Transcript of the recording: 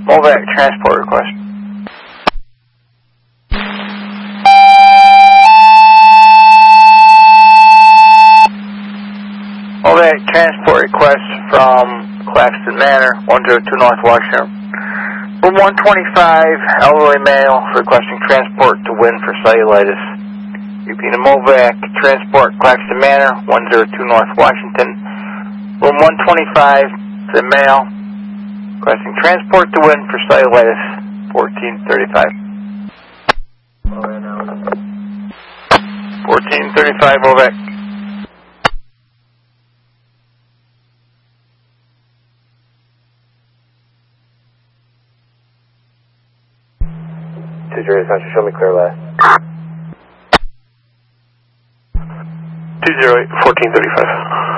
MOVAC transport request. MOVAC transport request from Claxton Manor, 102 North Washington. Room 125, elderly male, requesting transport to Wynn for cellulitis. Repeat, MOVAC transport, Claxton Manor, 102 North Washington. Room 125, the male, requesting transport to Wynn for cellulitis, 1435. 1435, MOVAC. Show me clear last. 208, 1435.